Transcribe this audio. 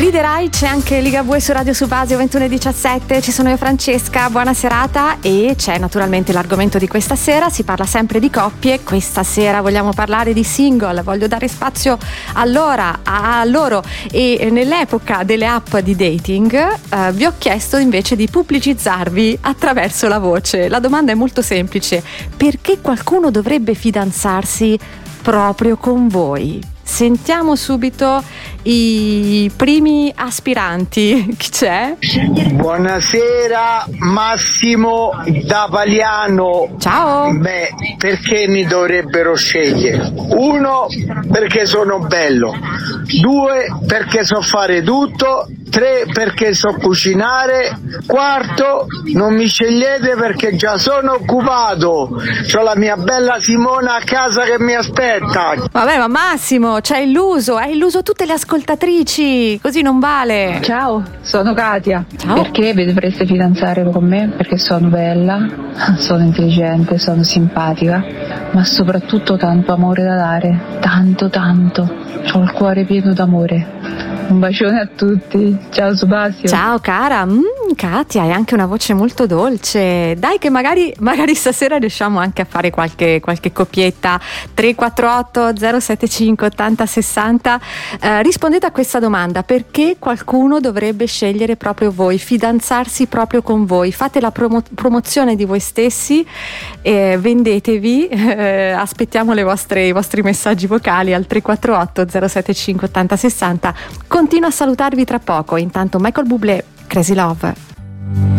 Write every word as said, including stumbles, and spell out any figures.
Riderai, c'è anche Ligabue su Radio Subasio ventuno e diciassette, ci sono io Francesca, buona serata, e c'è naturalmente l'argomento di questa sera, si parla sempre di coppie, questa sera vogliamo parlare di single, voglio dare spazio allora a loro, e nell'epoca delle app di dating eh, vi ho chiesto invece di pubblicizzarvi attraverso la voce. La domanda è molto semplice: perché qualcuno dovrebbe fidanzarsi proprio con voi? Sentiamo subito i primi aspiranti. Chi c'è? Buonasera, Massimo da Paliano. Ciao. Beh, perché mi dovrebbero scegliere? Uno, perché sono bello. Due, perché so fare tutto. Tre, perché so cucinare. Quarto, non mi scegliete perché già sono occupato. C'ho la mia bella Simona a casa che mi aspetta. Vabbè, ma Massimo, ci hai illuso, hai illuso tutte le ascoltatrici, così non vale. Ciao, sono Katia. Ciao. Perché vi dovreste fidanzare con me? Perché sono bella, sono intelligente, sono simpatica, ma soprattutto tanto amore da dare. Tanto, tanto. Ho il cuore pieno d'amore. Un bacione a tutti, ciao Subasio. Ciao cara, mm, Katia, hai anche una voce molto dolce. Dai che magari, magari stasera riusciamo anche a fare qualche, qualche coppietta. Tre quattro otto zero sette cinque ottanta sessanta. Eh, rispondete a questa domanda: perché qualcuno dovrebbe scegliere proprio voi, fidanzarsi proprio con voi? Fate la promo- promozione di voi stessi, eh, vendetevi, eh, aspettiamo le vostre, i vostri messaggi vocali al tre quattro otto zero sette cinque ottanta sessanta. Continuo a salutarvi tra poco, intanto Michael Bublé, Crazy Love.